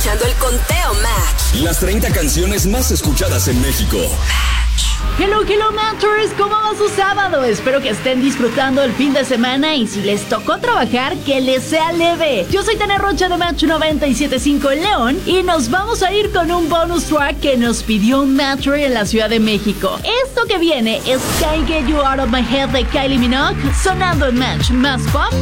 escuchando el Conteo Match. Las 30 canciones más escuchadas en México. Hello, Matchers, ¿cómo va su sábado? Espero que estén disfrutando el fin de semana y si les tocó trabajar, que les sea leve. Yo soy Tania Rocha de Match 97.5 en León y nos vamos a ir con un bonus track que nos pidió un Matcher en la Ciudad de México. Esto que viene es Can't Get You Out of My Head de Kylie Minogue, sonando en Match más pop